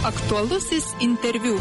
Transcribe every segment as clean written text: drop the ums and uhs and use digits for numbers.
Aktualusis interviu.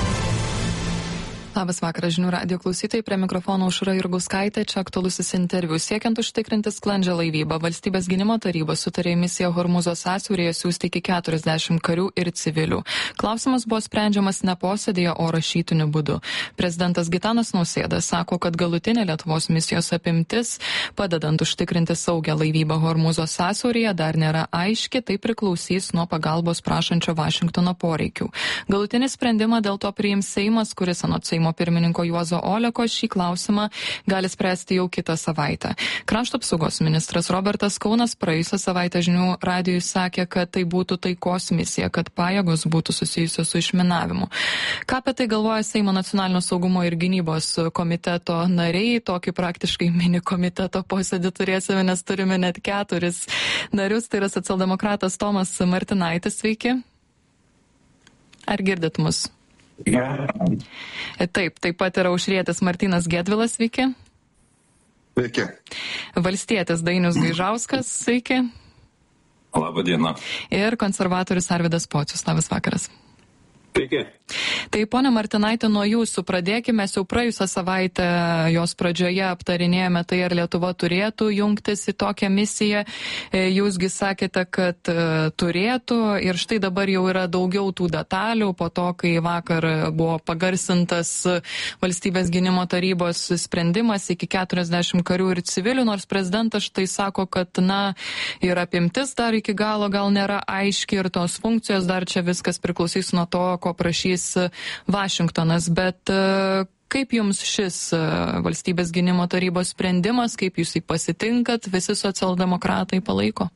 Labas vakaras, žinių radijo klausytojai, prie mikrofono Aušra Jurgauskaitė, čia aktualusis interviu. Siekiant užtikrinti sklandžią laivybą, Valstybės gynimo taryba sutarė į misiją Hormūzo sąsiauryje siųsti iki 40 karių ir civilių. Klausimas buvo sprendžiamas ne posėdėje, o rašytiniu būdu. Prezidentas Gitanas Nausėda sako, kad galutinė Lietuvos misijos apimtis, padedant užtikrinti saugią laivybą Hormūzo sąsiauryje, dar nėra aiški, tai priklausys nuo pagalbos prašančio Vašingtono poreikių. Galutinį sprendimą dėl to priims Seimas, kuris anot Seimo pirmininko Juozo Oleko šį klausimą gali spręsti jau kitą savaitę. Krašto apsaugos ministras Robertas Kaunas praėjusią savaitę žinių radijui sakė, kad tai būtų taikos misija, kad pajėgos būtų susijusios su išminavimu. Ką apie tai galvoja Seimo nacionalinio saugumo ir gynybos komiteto nariai? Tokį praktiškai mini komiteto posėdį turėsime, nes turime net 4 narius. Tai yra socialdemokratas Tomas Martinaitis. Sveiki. Ar girdit mus? Ja. Taip pat yra aušrietis Martynas Gedvilas, sveiki. Sveiki. Valstietis Dainius Gaižauskas, sveiki. Labą dieną. Ir konservatorius Arvydas Pocius, labas vakaras. Sveiki. Tai, ponia Martinaitė, nuo jūsų pradėkime. Mes jau praėjusią savaitę jos pradžioje aptarinėjome tai, ar Lietuva turėtų jungtis į tokią misiją. Jūsgi sakėte, kad turėtų, ir štai dabar jau yra daugiau tų detalių po to, kai vakar buvo pagarsintas Valstybės gynimo tarybos sprendimas iki 40 karių ir civilių, nors prezidentas štai sako, kad ir apimtis dar iki galo gal nėra aiški ir tos funkcijos dar čia viskas priklausys nuo to, ko prašys Vašingtonas, bet kaip jums šis Valstybės gynimo tarybos sprendimas, kaip jūs jį pasitinkat, visi socialdemokratai palaiko?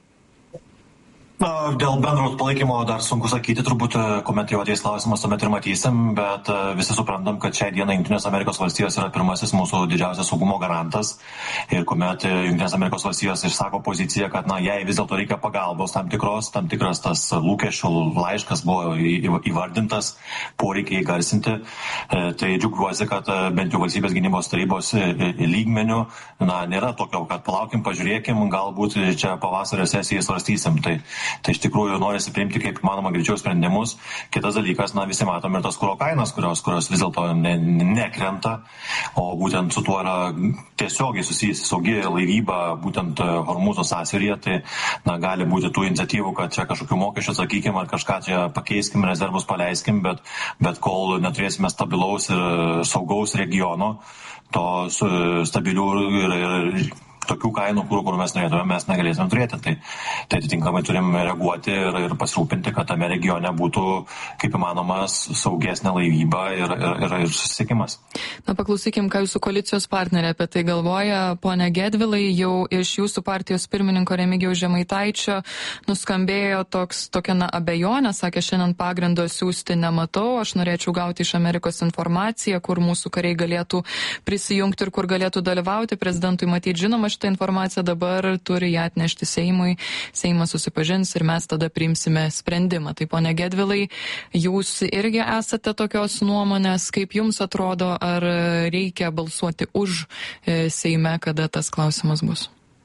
Dėl bendraus palaikymo dar sunku sakyti, turbūt, kuomet jau ateis klausimas, tuomet ir matysim, bet visi suprantam, kad šiai dienai Jungtinės Amerikos valstijos yra pirmasis mūsų didžiausias saugumo garantas ir kuomet Jungtinės Amerikos valstijos išsako poziciją, kad jai vis dėlto reikia pagalbos tam tikras tas lūkesčių laiškas buvo įvardintas, poreikiai garsinti, tai džiaugiuosi, kad bent jau Valstybės gynybos tarybos lygmenių nėra tokio, kad palaukim, pažiūrėkim, galbūt čia pavasario sesijai svarstysim. Tai iš tikrųjų norisi priimti kaip manoma greičiau sprendimus. Kitas dalykas, visi matom ir tas kuro kainas, kurios vis dėlto nekrenta, o būtent su tuo yra tiesiogiai susijusi saugi laivyba, būtent Hormūzo sąsiauryje, tai gali būti tų iniciatyvų, kad čia kažkokių mokesčių atsakykim ar kažką čia pakeiskim, rezervus paleiskim, bet kol neturėsime stabilaus ir saugaus regiono, to stabilių ir tokių kainų, kur mes norėtume, mes negalėtume turėti. Tai atitinkamai turim reaguoti ir pasirūpinti, kad tame regione būtų kaip įmanomas saugesnė laivyba ir susisiekimas. Paklausykim, ką jūsų koalicijos partneriai apie tai galvoja. Pone Gedvilai, jau iš jūsų partijos pirmininko Remigijaus Žemaitaičio nuskambėjo tokia abejonė, sakė, šiandien pagrindo siųsti nematau, aš norėčiau gauti iš Amerikos informaciją, kur mūsų kariai galėtų prisijungti ir kur galėtų dalyvauti. Prezidentui matyti žinoma, šitą informaciją dabar turi ją atnešti Seimui, Seimas susipažins ir mes tada priimsime sprendimą. Tai, pone Gedvilai, jūs irgi esate tokios nuomonės, kaip jums atrodo, ar reikia balsuoti už Seime, kada tas klausimas bus?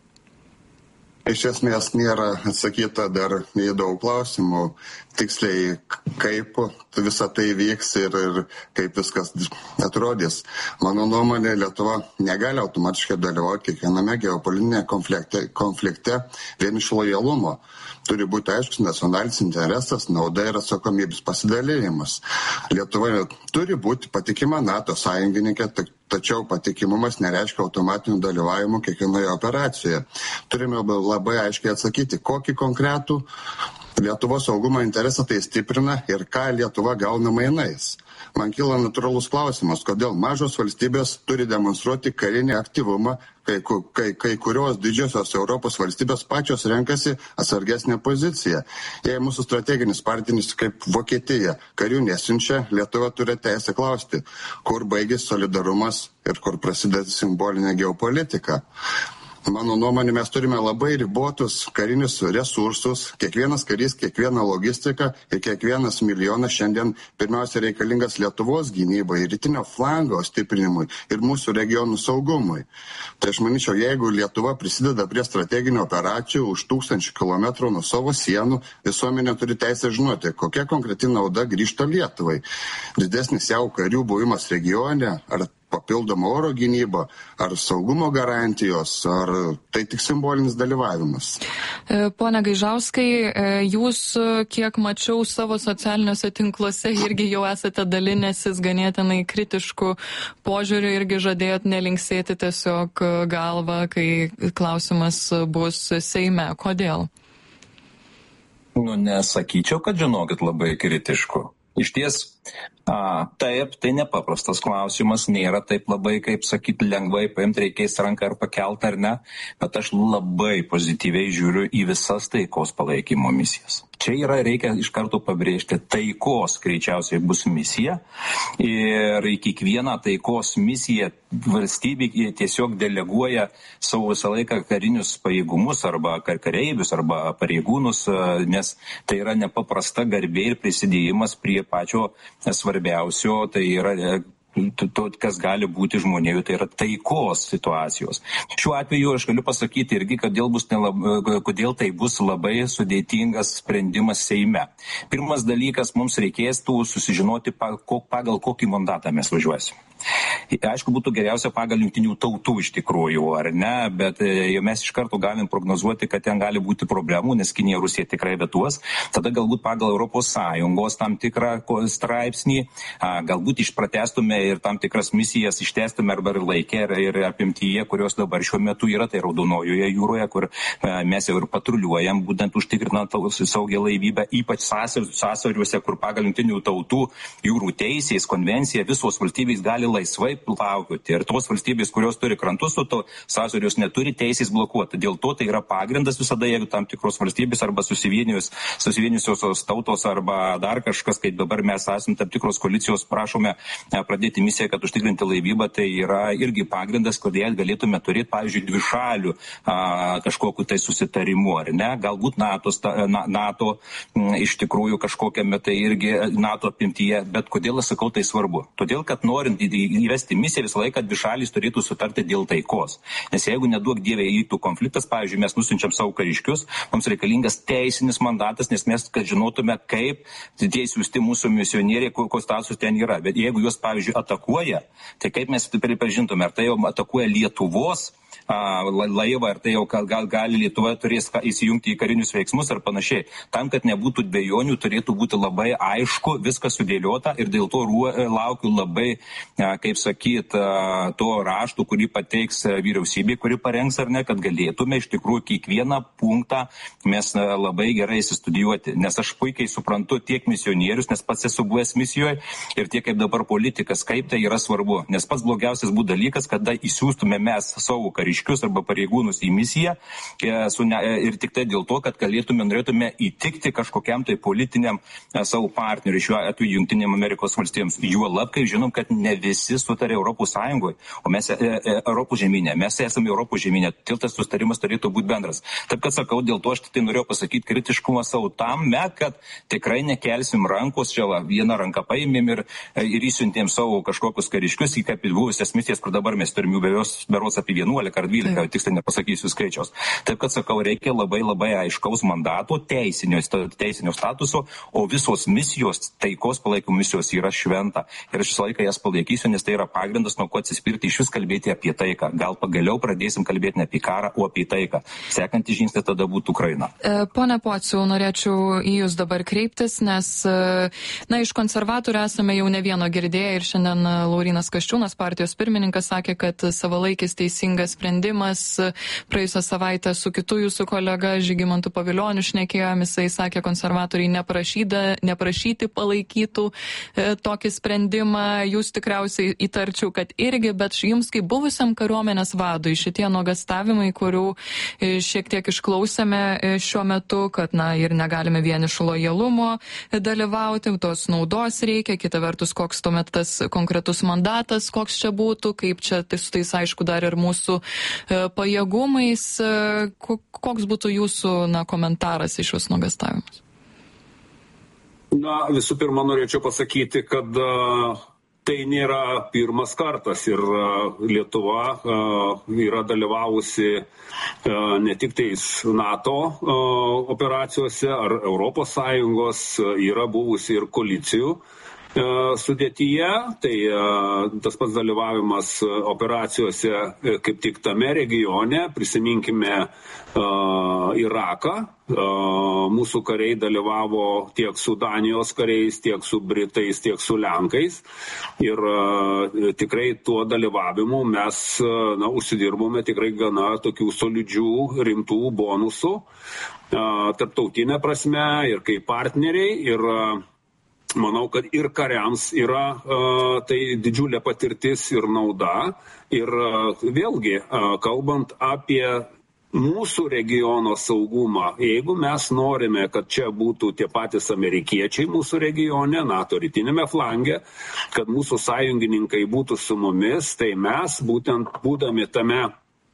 Iš esmės nėra atsakyta dar į daug klausimų, tiksliai kaip visa tai vyks ir kaip viskas atrodys. Mano nuomonė, Lietuva negali automatiškai dalyvauti kiekviename geopolitinėme konflikte vien iš lojalumo. Turi būti aiškus nacionalinis interesas, nauda ir atsakomybės pasidalinimas. Lietuva turi būti patikima NATO sąjungininkė, tačiau patikimumas nereiškia automatinių dalyvavimų kiekvienoje operacijoje. Turime labai aiškiai atsakyti, kokį konkretų Lietuvos saugumo interesą tai stiprina ir ką Lietuva gauna mainais. Man kyla natūralus klausimas, kodėl mažos valstybės turi demonstruoti karinį aktyvumą, kai kurios didžiosios Europos valstybės pačios renkasi atsargesnę poziciją. Jei mūsų strateginis partneris kaip Vokietija karių nesiunčia, Lietuva turi teisę klausti, kur baigėsi solidarumas ir kur prasideda simbolinė geopolitika. Mano nuomonė, mes turime labai ribotus karinius resursus, kiekvienas karys, kiekviena logistika ir kiekvienas milijonas šiandien pirmiausia reikalingas Lietuvos gynybai, rytinio flango stiprinimui ir mūsų regionų saugumui. Tai aš manyčiau, jeigu Lietuva prisideda prie strateginių operacijų už 1000 km nuo savo sienų, visuomenė turi teisę žinoti, kokia konkreti nauda grįžta Lietuvai. Didesnis jau karių buvimas regione, ar papildoma oro gynyba, ar saugumo garantijos, ar tai tik simbolinis dalyvavimas. Pone Gaižauskai, jūs, kiek mačiau savo socialiniuose tinkluose, irgi jau esate dalinęsis ganėtinai kritiškų požiūrių, irgi žadėjot nelinksėti tiesiog galvą, kai klausimas bus Seime. Kodėl? Nesakyčiau, kad žinokit labai kritiškų. Iš ties, taip, tai nepaprastas klausimas, nėra taip labai, kaip sakyti, lengvai paimti, reikės ranką ar pakelti ar ne, bet aš labai pozityviai žiūriu į visas taikos palaikymo misijas. Čia reikia iš karto pabrėžti, taikos greičiausiai bus misija ir į kiekvieną taikos misiją valstybė tiesiog deleguoja savo visą laiką karinius pajėgumus arba kareivius arba pareigūnus, nes tai yra nepaprasta garbė ir prisidėjimas prie pačio svarbiausio, tai yra to, kas gali būti žmonėje, tai yra taikos situacijos. Šiuo atveju aš galiu pasakyti irgi, kodėl tai bus labai sudėtingas sprendimas Seime. Pirmas dalykas, mums reikės susižinoti, pagal kokį mandatą mes važiuosim. Aišku, būtų geriausia pagal jungtinių tautų iš tikrųjų, ar ne, bet mes iš karto galim prognozuoti, kad ten gali būti problemų, nes Kinija, Rusija tikrai vetuos. Tada galbūt pagal ES tam tikrą straipsnį, galbūt išpratestume ir tam tikras misijas ištęstume arba ir laikė ir apimtyje, kurios dabar šiuo metu yra, tai Raudonojoje jūroje, kur mes jau ir patruliuojam, būtent užtikrinant saugią laivybę, ypač sąsiauriuose, kur pagal jungtinių tautų jūrų teisės konvenciją visos valstybės gali laisvai plaukioti. Ir tos valstybės, kurios turi krantus, to sąsiaurius neturi teisės blokuoti. Dėl to tai yra pagrindas visada, jeigu tam tikros valstybės arba susivienijusios tautos arba dar kažkas, kaip dabar mes esame tam tikros koalicijos, prašome pradėti misiją, kad užtikrinti laivybą, tai yra irgi pagrindas, kodėl galėtume turėti, pavyzdžiui, dvišalių kažkokiu tai susitarimu, ar ne? Galbūt NATO iš tikrųjų kažkokiame tai irgi NATO apimtyje, bet kodėl aš sakau tai svarbu? Todėl, kad norint įvesti misiją visą laiką dvišalys turėtų sutarti dėl taikos. Nes jeigu neduok dievė įvyktų konfliktas, pavyzdžiui, mes nusiunčiam savo kariškius, mums reikalingas teisinis mandatas, nes mes, kad žinotume, kaip tie siųsti mūsų misionieriai, kokios statusas ten yra. Bet jeigu juos, pavyzdžiui, atakuoja, tai kaip mes pripažintume, ar tai jau atakuoja Lietuvos laivą, ar tai jau gali Lietuva turės įsijungti į karinius veiksmus ar panašiai. Tam, kad nebūtų dvejonių, turėtų būti labai aišku, viskas sudėliota ir dėl to laukiu labai, kaip sakyt, to raštų, kurį pateiks vyriausybė, kuri parengs ar ne, kad galėtume iš tikrųjų kiekvieną punktą mes labai gerai įsistudijuoti. Nes aš puikiai suprantu tiek misionierius, nes pats esu buvęs misijoje ir tiek kaip dabar politikas, kaip tai yra svarbu. Nes pats blogiausias būtų dalykas, kada įsiųstume mes savo kariškius arba pareigūnus į misiją ir tik tai dėl to, kad norėtume įtikti kažkokiam tai politiniam savo partneriui, šiuo atveju Jungtinėm Amerikos valstijoms. Juolab, kai žinom, kad ne visi sutarė Europos Sąjungoje, o mes Europos žemynė, mes esame Europos žemynė, til tas sustarimas turėtų būti bendras. Taip, kad sakau, dėl to aš tai norėjau pasakyti kritiškumą savo tam, kad tikrai nekelsim rankos, čia vieną ranką paėmėm ir įsiuntėm savo kažkokius kariškius į kaip buvusias misijas, kur dabar mes turim jų berods apie 11 ar 12, tiksliai nepasakysiu skaičiaus. Taip, kad sakau, reikia labai aiškaus mandato, teisinio statuso, o visos misijos, taikos palaikymo misijos yra šventa. Ir aš visą laiką jas palaikysiu, nes tai yra pagrindas, nuo ko atsispirti iš vis kalbėti apie taiką. Gal pagaliau pradėsim kalbėti ne apie karą, o apie taiką. Sekantis žingsnis tada būtų Ukraina. Pone Pociau, norėčiau į Jūs dabar kreiptis, nes iš konservatorių esame jau ne vieno girdėję ir šiandien Laurynas Kasčiūnas, partijos pirmininkas, sakė, kad savalaikis teisingas sprendimas. Praėjusią savaitę su kitu jūsų kolega Žygimantu Pavilioniu šnekėjom, jisai sakė, konservatoriai neprašyti palaikytų tokį sprendimą. Jūs tikriausiai tikriausiai įtarčiau, kad irgi, bet jums kaip buvusiam kariuomenės vadui šitie nuogastavimai, kurių šiek tiek išklausėme šiuo metu, kad ir negalime vien iš lojalumo dalyvauti, tos naudos reikia, kita vertus, koks tuomet tas konkretus mandatas, koks čia būtų, kaip čia tai su tais aišku dar ir mūsų pajėgumais, koks būtų jūsų komentaras į šios nuogastavimus? Visų pirma, norėčiau pasakyti, kad tai nėra pirmas kartas ir Lietuva yra dalyvavusi ne tik tais NATO operacijose ar Europos Sąjungos, yra buvusi ir koalicijų sudėtyje, tai tas pats dalyvavimas operacijose kaip tik tame regione, prisiminkime Iraką, mūsų kariai dalyvavo tiek su Danijos kariais, tiek su Britais, tiek su Lenkais ir tikrai tuo dalyvavimu mes užsidirbome tikrai gana tokių solidžių, rimtų bonusų tarptautinė prasme ir kaip partneriai ir manau, kad ir kariams yra tai didžiulė patirtis ir nauda. Ir vėlgi, kalbant apie mūsų regiono saugumą, jeigu mes norime, kad čia būtų tie patys amerikiečiai mūsų regione, NATO rytinėme flange, kad mūsų sąjungininkai būtų su mumis, tai mes būtent būdami tame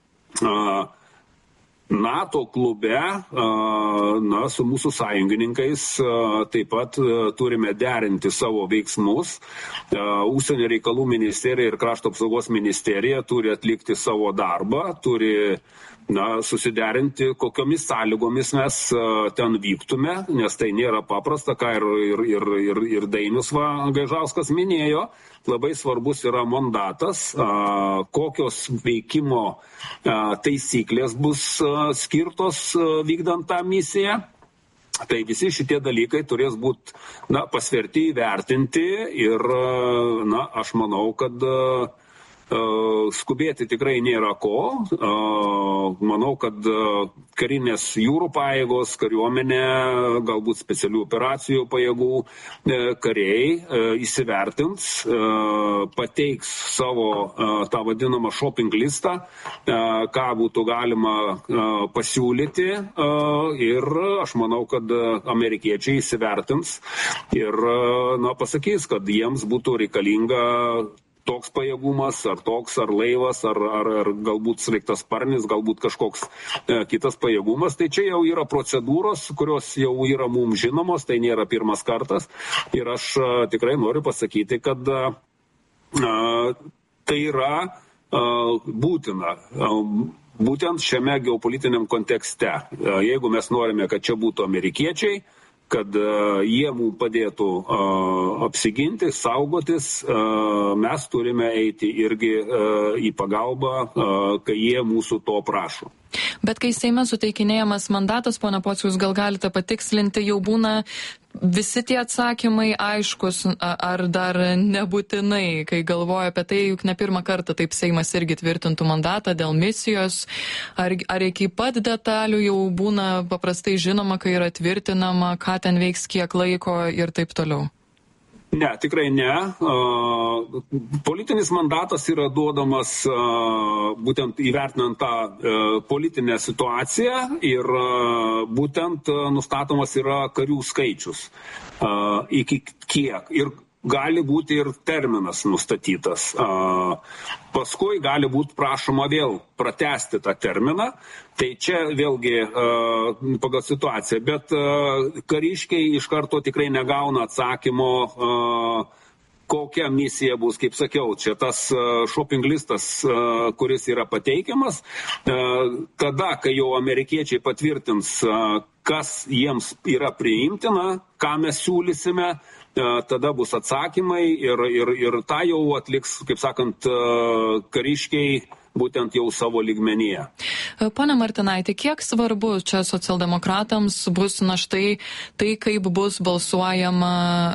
NATO klube, su mūsų sąjungininkais taip pat turime derinti savo veiksmus. Užsienio reikalų ministerija ir krašto apsaugos ministerija turi atlikti savo darbą, turi susiderinti, kokiomis sąlygomis mes ten vyktume, nes tai nėra paprasta, ką ir Dainius Gaižauskas minėjo. Labai svarbus yra mandatas, kokios veikimo taisyklės bus skirtos vykdant tą misiją. Tai visi šitie dalykai turės būti pasverti, įvertinti ir aš manau, kad skubėti tikrai nėra ko. Manau, kad karinės jūrų pajėgos, kariuomenė, galbūt specialių operacijų pajėgų kariai įsivertins, pateiks savo tą vadinamą shopping listą, ką būtų galima pasiūlyti ir aš manau, kad amerikiečiai įsivertins ir pasakys, kad jiems būtų reikalinga toks pajėgumas, ar toks, ar laivas, ar galbūt sraigtasparnis, galbūt kažkoks kitas pajėgumas. Tai čia jau yra procedūros, kurios jau yra mums žinomos, tai nėra pirmas kartas. Ir aš tikrai noriu pasakyti, kad tai yra būtina. Būtent šiame geopolitiniam kontekste. Jeigu mes norime, kad čia būtų amerikiečiai, kad jie mums padėtų apsiginti, saugotis, mes turime eiti irgi į pagalbą, kai jie mūsų to prašo. Bet kai Seime suteikinėjamas mandatas, pone Pociau, jūs gal galite patikslinti, jau būna visi tie atsakymai aiškus, ar dar nebūtinai, kai galvoja apie tai, juk ne pirmą kartą taip Seimas irgi tvirtintų mandatą dėl misijos, ar iki pat detalių jau būna paprastai žinoma, kai yra tvirtinama, ką ten veiks, kiek laiko ir taip toliau? Ne, tikrai ne. Politinis mandatas yra duodamas būtent įvertinant tą politinę situaciją ir būtent nustatomas yra karių skaičius. Iki kiek. Ir gali būti ir terminas nustatytas. Paskui gali būti prašoma vėl pratęsti tą terminą. Tai čia vėlgi pagal situaciją. Bet kariškiai iš karto tikrai negauna atsakymo, kokia misija bus, kaip sakiau, čia tas shopping listas, kuris yra pateikiamas. Tada, kai jau amerikiečiai patvirtins, kas jiems yra priimtina, ką mes siūlysime, tada bus atsakymai ir tą jau atliks, kaip sakant, kariškiai būtent jau savo lygmenyje. Pone Martinaiti, kiek svarbu čia socialdemokratams bus štai tai, kaip bus balsuojama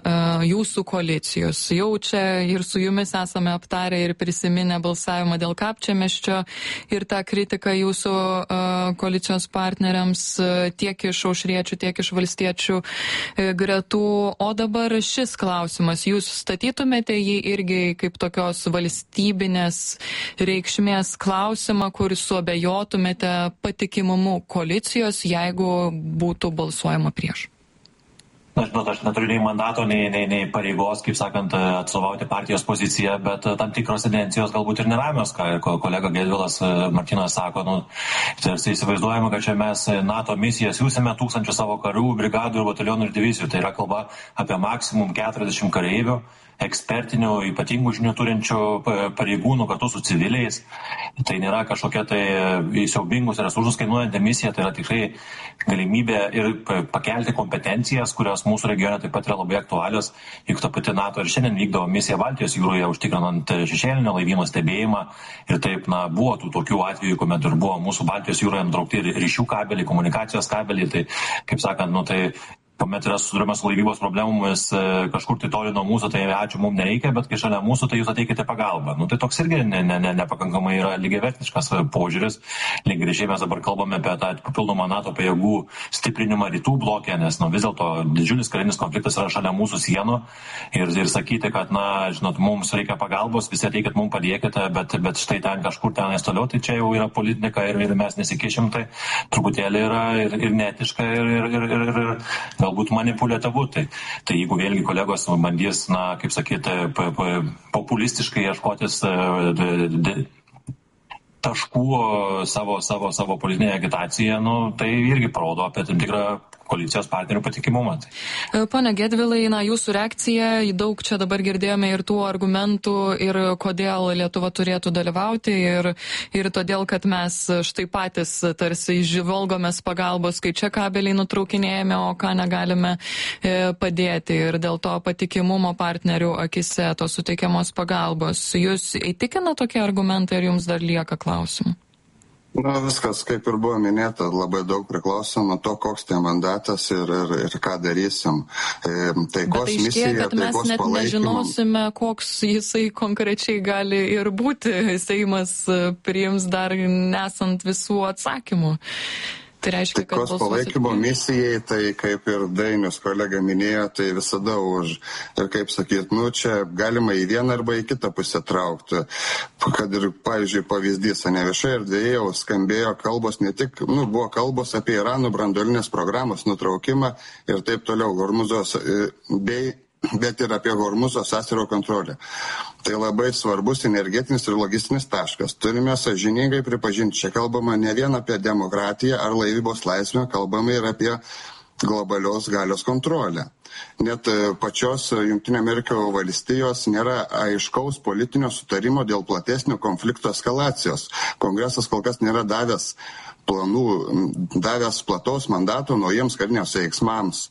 jūsų koalicijos. Jau čia ir su jumis esame aptarę ir prisiminę balsavimą dėl Kapčiamiesčio ir tą kritiką jūsų koalicijos partneriams tiek iš aušriečių, tiek iš valstiečių gretų. O dabar šis klausimas, jūs statytumėte jį irgi kaip tokios valstybinės reikšmės klausimą, kur suabejotumėte patikimumu koalicijos, jeigu būtų balsuojama prieš? Na, žinot, aš neturiu nei mandato, nei pareigos, kaip sakant, atstovauti partijos poziciją, bet tam tikros tendencijos galbūt ir neramios, ką kolega Gedvilas Martynas sako, tarsi įsivaizduojame, kad čia mes NATO misiją siūsime 1000 savo karių, brigadų ir batalionų ir divizijų. Tai yra kalba apie maksimum 40 kareivių, ekspertinių, ypatingų žinių turinčių pareigūnų kartu su civiliais. Tai nėra kažkokia tai siaubingus resursus kainuojanti misija, tai yra tikrai galimybė ir pakelti kompetencijas, kurios mūsų regione taip pat yra labai aktualios. Juk ta pati NATO ir šiandien vykdavo misiją Baltijos jūroje, užtikrinant šešėlinio laivyno stebėjimą. Ir taip, buvo tų tokių atvejų, kuomet ir buvo mūsų Baltijos jūroje nutraukti ryšių kabeliai, komunikacijos kabeliai. Tai, kaip sakant, tai kuomet yra susiduriama su laivybos problemomis kažkur tai toli nuo mūsų, tai ačiū, mums nereikia, bet kai šalia mūsų, tai jūs ateikite pagalbą. Tai toks irgi nepakankamai yra lygiavertiškas požiūris. Lygiai mes dabar kalbame apie tą papildomą NATO pajėgų stiprinimą rytų blokė, nes vis dėlto didžiulis karinis konfliktas yra šalia mūsų sienų ir sakyti, kad, žinot, mums reikia pagalbos, visi ateikit, mums padėkite, bet štai ten kažkur tenais toliau, tai čia jau yra politika ir mes nesikišim, tai truputėlį yra ir neetiška ir galbūt manipuliatyvu. Tai jeigu vėlgi kolegos bandys, kaip sakyti, populistiškai ieškotis taškų savo politinėje agitacijoje, tai irgi parodo apie tam tikrą koalicijos partnerių patikimumą. Pone Gedvilai, jūsų reakcija, daug čia dabar girdėjome ir tų argumentų, ir kodėl Lietuva turėtų dalyvauti, ir todėl, kad mes štai patys tarsi žvalgomės pagalbos, kai čia kabeliai nutraukinėjame, o ką negalime padėti, ir dėl to patikimumo partnerių akise tos suteikiamos pagalbos. Jūs įtikina tokie argumentai, ar jums dar lieka klausimų? Viskas, kaip ir buvo minėta, labai daug priklauso nuo to, koks tai mandatas ir ką darysim. Taikos misija, kad mes net nežinosime, koks jisai konkrečiai gali ir būti. Seimas priims dar nesant visų atsakymų. Tai reiškia, kad taikos palaikymo misijai, tai kaip ir Dainius kolega minėjo, tai visada už. Ir kaip sakyt, čia galima į vieną arba į kitą pusę traukti. Kad ir, pavyzdžiui, pavyzdys, viešai erdvėje jau skambėjo kalbos, ne tik, buvo kalbos apie Irano branduolinės programos nutraukimą ir taip toliau, Hormuzos bet ir apie Hormuzo sąsiaurio kontrolę. Tai labai svarbus energetinis ir logistinis taškas. Turime sąžiningai pripažinti, čia kalbama ne vien apie demokratiją ar laivybos laisvę, kalbama ir apie globalios galios kontrolę. Net pačios Jungtinių Amerikos valstijos nėra aiškaus politinio sutarimo dėl platesnio konflikto eskalacijos. Kongresas kol kas nėra davęs plataus mandato naujiems kariniams veiksmams.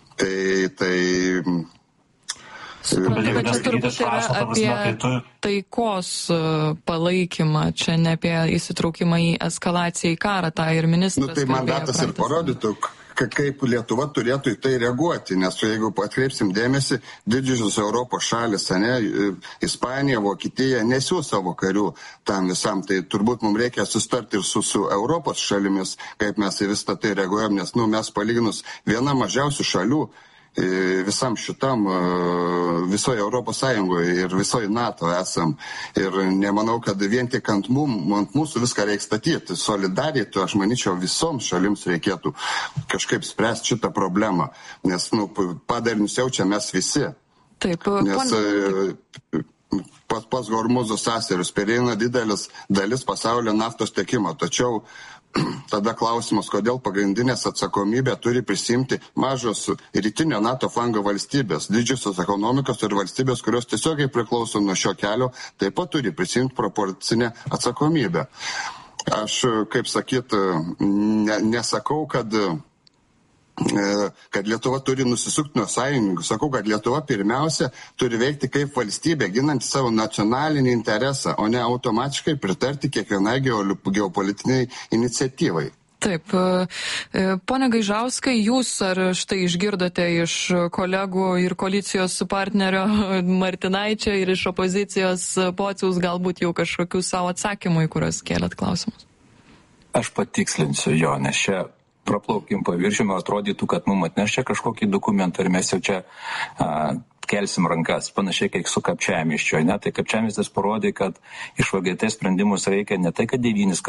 Suprantu, kad čia turbūt yra apie taikos palaikymą, čia ne apie įsitraukimą į eskalaciją, į karą, tą ir ministras kalbėjo. Tai mandatas ir parodytų, kaip Lietuva turėtų į tai reaguoti, nes jeigu atkreipsim dėmesį, didžiosios Europos šalis, Ispanija, Vokietija nesiūs savo karių tam visam, tai turbūt mums reikia sustarti ir su Europos šalimis, kaip mes į visą tai reaguojam, nes mes palyginus viena mažiausių šalių visam šitam, visoje Europos Sąjungoje ir visoje NATO esam. Ir nemanau, kad vien tik ant mūsų viską reikia statyti. Solidariai, aš manyčiau, visoms šalims reikėtų kažkaip spręsti šitą problemą, nes padarinius jaučia mes visi. Taip, nes pas Hormuzo sąsiaurius pereina didelis dalis pasaulio naftos tiekimo, tačiau tada klausimas, kodėl pagrindinės atsakomybę turi prisimti mažos rytinio NATO flango valstybės, didžiosios ekonomikos ir valstybės, kurios tiesiogiai priklauso nuo šio kelio, taip pat turi prisimti proporcinę atsakomybę. Aš, kaip sakyt, nesakau, kad Lietuva turi nusisukti nuo sąjungų. Sakau, kad Lietuva pirmiausia turi veikti kaip valstybė, ginanti savo nacionalinį interesą, o ne automatiškai pritarti kiekvienai geopolitiniai iniciatyvai. Taip. Pone Gaižauskai, jūs ar štai išgirdote iš kolegų ir koalicijos partnerio Martinaičio ir iš opozicijos Pociaus galbūt jau kažkokių savo atsakymų, į kuriuos kėlėt klausimus? Aš patikslinsiu jo, nes čia praplaukim paviršiumi, atrodytų, kad mums atneš čia kažkokį dokumentą ir mes jau čia kelsim rankas, panašiai kaip su Kapčiamiesčiu, ne? Tai Kapčiamiestis parodė, kad iš VGT sprendimus reikia ne tai, kad 9